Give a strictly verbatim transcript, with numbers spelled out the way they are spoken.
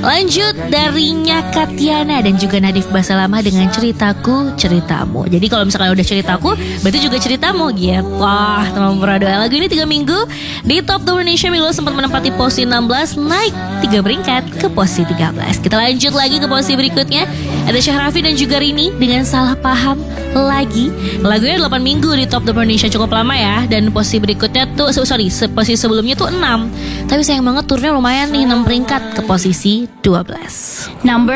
Lanjut dari Nya Katiana dan juga Nadif Basalamah dengan Ceritaku Ceritamu. Jadi kalau misalkan udah ceritaku, berarti juga ceritamu gitu. Wah, teman berdoa. Lagu ini tiga minggu di Top Indonesia Minggu sempat menempati posisi enam belas, naik tiga peringkat ke posisi tiga belas. Kita lanjut lagi ke posisi berikutnya. Ada Syahrafi dan juga Rini dengan Salah Paham Lagi. Lagunya delapan minggu di Top Indonesia, cukup lama ya. Dan posisi berikutnya tuh, sorry, posisi sebelumnya tuh enam. Tapi sayang banget turunnya lumayan nih, enam peringkat ke posisi dua belas. Number